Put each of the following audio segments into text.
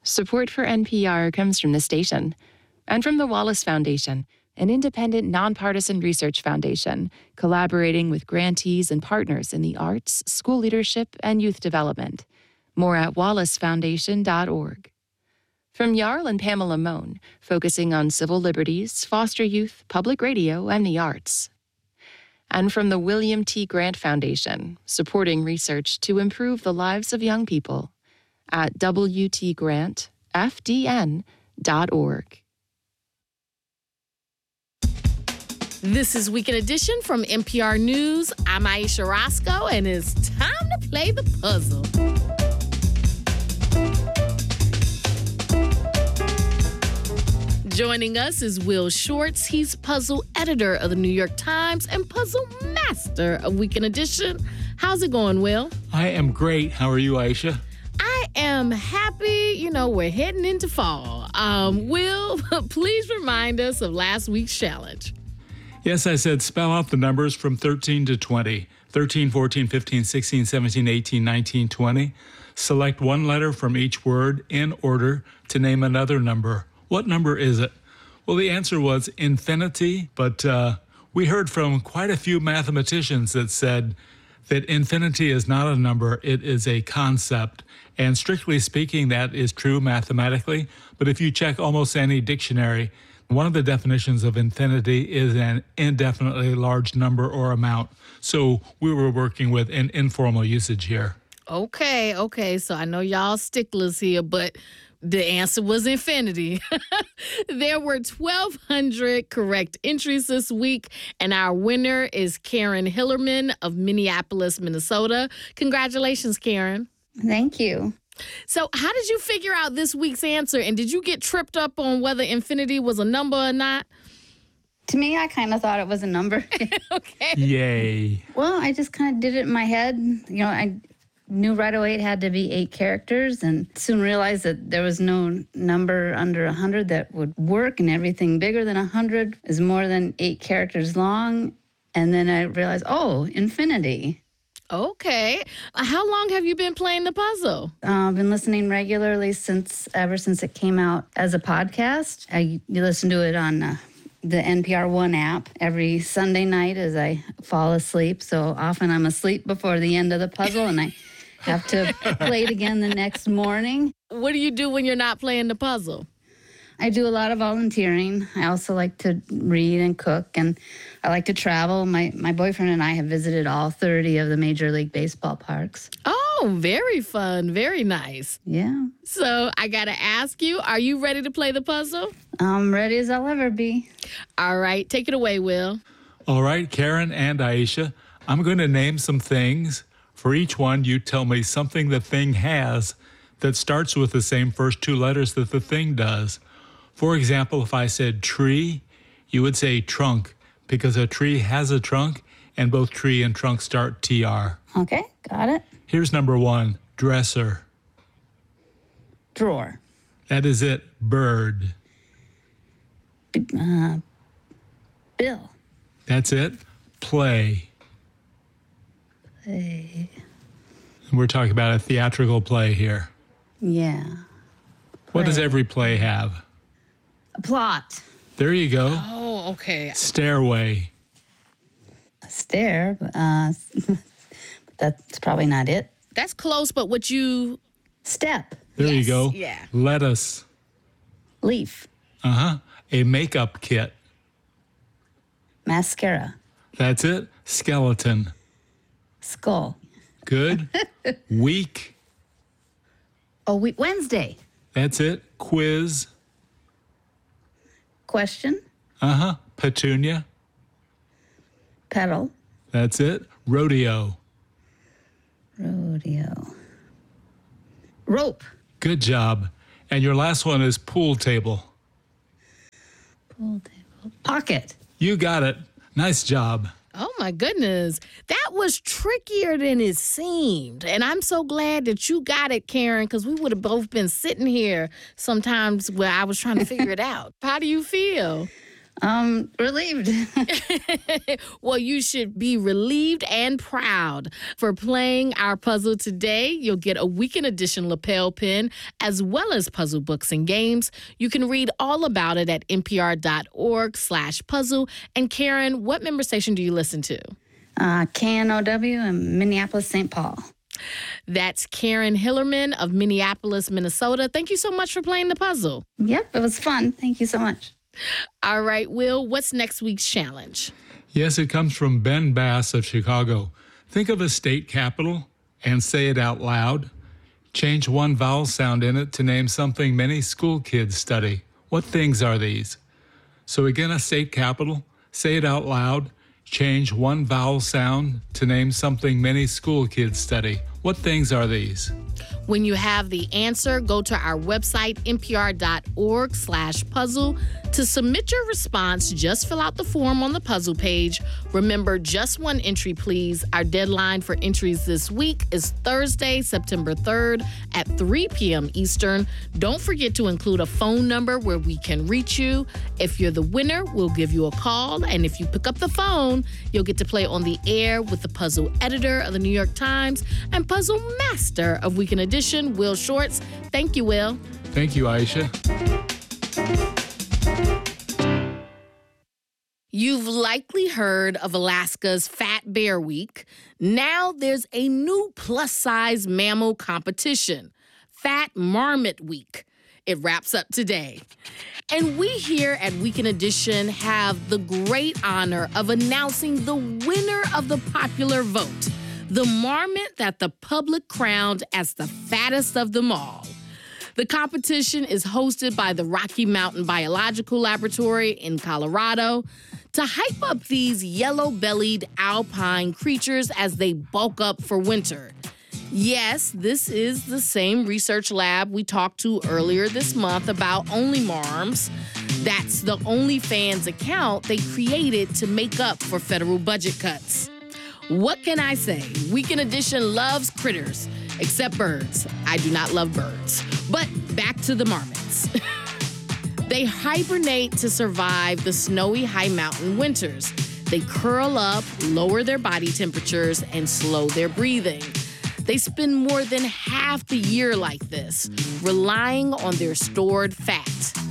Support for NPR comes from the station and from the Wallace Foundation, an independent, nonpartisan research foundation collaborating with grantees and partners in the arts, school leadership, and youth development. More at wallacefoundation.org. From Jarl and Pamela Mohn, focusing on civil liberties, foster youth, public radio, and the arts. And from the William T. Grant Foundation, supporting research to improve the lives of young people at wtgrantfdn.org. This is Weekend Edition from NPR News. I'm Aisha Roscoe, and it's time to play the puzzle. Joining us is Will Shortz. He's puzzle editor of the New York Times and puzzle master of Weekend Edition. How's it going, Will? I am great. How are you, Aisha? I am happy. You know, we're heading into fall. Will, please remind us of last week's challenge. Yes, I said spell out the numbers from 13 to 20. 13, 14, 15, 16, 17, 18, 19, 20. Select one letter from each word in order to name another number. What number is it? Well, the answer was infinity, but we heard from quite a few mathematicians that said that infinity is not a number, it is a concept. And strictly speaking, that is true mathematically. But if you check almost any dictionary, one of the definitions of infinity is an indefinitely large number or amount. So we were working with an informal usage here. Okay. So I know y'all sticklers here, but the answer was infinity. There were 1,200 correct entries this week, and our winner is Karen Hillerman of Minneapolis, Minnesota. Congratulations, Karen. Thank you. So how did you figure out this week's answer, and did you get tripped up on whether infinity was a number or not? To me, I kind of thought it was a number. Okay. Yay. Well, I just kind of did it in my head. You know, I knew right away it had to be 8 characters and soon realized that there was no number under 100 that would work, and everything bigger than 100 is more than 8 characters long. And then I realized, oh, infinity. Okay. How long have you been playing the puzzle? I've been listening regularly ever since it came out as a podcast. I listen to it on the NPR One app every Sunday night as I fall asleep. So often I'm asleep before the end of the puzzle, and I have to play it again the next morning. What do you do when you're not playing the puzzle? I do a lot of volunteering. I also like to read and cook, and I like to travel. My boyfriend and I have visited all 30 of the Major League Baseball parks. Oh, very fun. Very nice. Yeah. So I got to ask you, are you ready to play the puzzle? I'm ready as I'll ever be. All right. Take it away, Will. All right, Karen and Aisha, I'm going to name some things. For each one, you tell me something the thing has that starts with the same first 2 letters that the thing does. For example, if I said tree, you would say trunk, because a tree has a trunk, and both tree and trunk start TR. Okay, got it. Here's number 1, dresser. Drawer. That is it, bird. Bill. That's it, play. Play. And we're talking about a theatrical play here. Yeah. What does every play have? A plot. There you go. Oh, okay. Stairway. A stair. That's probably not it. That's close, but what you... Step. There you Yes, go. yeah. Lettuce. Leaf. A makeup kit. Mascara. That's it. Skeleton. Skull. Good. Week. Oh, Wednesday. That's it. Quiz. Question. Petunia. Pedal. That's it. Rodeo. Rodeo. Rope. Good job. And your last one is pool table. Pool table. Pocket. You got it. Nice job. Oh, my goodness. That was trickier than it seemed. And I'm so glad that you got it, Karen, because we would have both been sitting here sometimes where I was trying to figure it out. How do you feel? Relieved. Well, you should be relieved and proud. For playing our puzzle today, you'll get a weekend edition lapel pin as well as puzzle books and games. You can read all about it at npr.org/puzzle. And Karen, what member station do you listen to? KNOW in Minneapolis, St. Paul. That's Karen Hillerman of Minneapolis, Minnesota. Thank you so much for playing the puzzle. Yep, it was fun. Thank you so much. All right, Will, what's next week's challenge? Yes, it comes from Ben Bass of Chicago. Think of a state capital and say it out loud. Change one vowel sound in it to name something many school kids study. What things are these? So again, a state capital, say it out loud. Change one vowel sound to name something many school kids study. What things are these? When you have the answer, go to our website, npr.org/puzzle. To submit your response, just fill out the form on the puzzle page. Remember, just one entry, please. Our deadline for entries this week is Thursday, September 3rd at 3 p.m. Eastern. Don't forget to include a phone number where we can reach you. If you're the winner, we'll give you a call. And if you pick up the phone, you'll get to play on the air with the puzzle editor of the New York Times and puzzle master of Weekend Edition, Will Shortz. Thank you, Will. Thank you, Aisha. You've likely heard of Alaska's Fat Bear Week. Now there's a new plus-size mammal competition, Fat Marmot Week. It wraps up today. And we here at Weekend Edition have the great honor of announcing the winner of the popular vote, the marmot that the public crowned as the fattest of them all. The competition is hosted by the Rocky Mountain Biological Laboratory in Colorado to hype up these yellow-bellied alpine creatures as they bulk up for winter. Yes, this is the same research lab we talked to earlier this month about OnlyMarms. That's the OnlyFans account they created to make up for federal budget cuts. What can I say? Weekend Edition loves critters, except birds. I do not love birds. But back to the marmots. They hibernate to survive the snowy high mountain winters. They curl up, lower their body temperatures, and slow their breathing. They spend more than half the year like this, relying on their stored fat.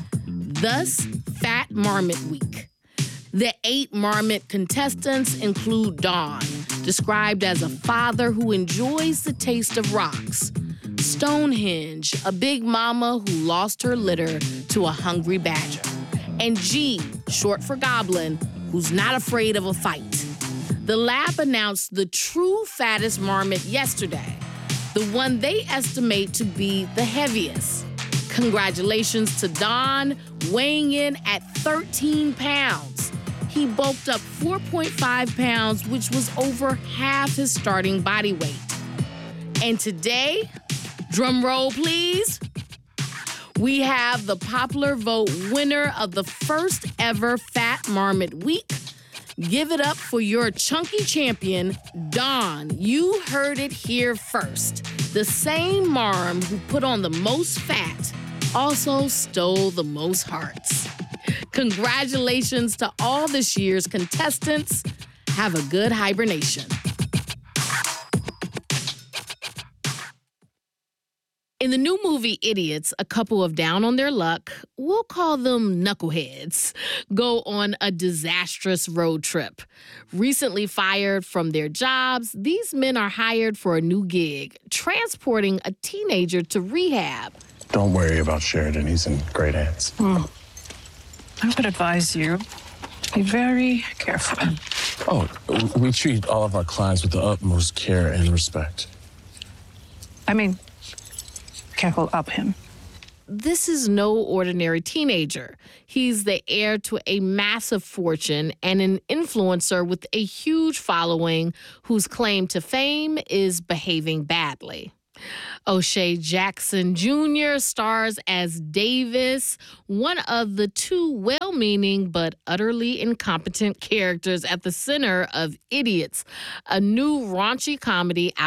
Thus, Fat Marmot Week. The 8 marmot contestants include Dawn, described as a father who enjoys the taste of rocks. Stonehenge, a big mama who lost her litter to a hungry badger. And G, short for Goblin, who's not afraid of a fight. The lab announced the true fattest marmot yesterday, the one they estimate to be the heaviest. Congratulations to Don, weighing in at 13 pounds. He bulked up 4.5 pounds, which was over half his starting body weight. And today, drum roll please, we have the popular vote winner of the first ever Fat Marmot Week. Give it up for your chunky champion, Dawn. You heard it here first. The same marm who put on the most fat also stole the most hearts. Congratulations to all this year's contestants. Have a good hibernation. In the new movie Idiots, a couple of down on their luck, we'll call them knuckleheads, go on a disastrous road trip. Recently fired from their jobs, these men are hired for a new gig, transporting a teenager to rehab. Don't worry about Sheridan. He's in great hands. I would advise you to be very careful. Oh, we treat all of our clients with the utmost care and respect. I mean, careful of him. This is no ordinary teenager. He's the heir to a massive fortune and an influencer with a huge following whose claim to fame is behaving badly. O'Shea Jackson Jr. stars as Davis, one of the 2 well-meaning but utterly incompetent characters at the center of Idiots, a new raunchy comedy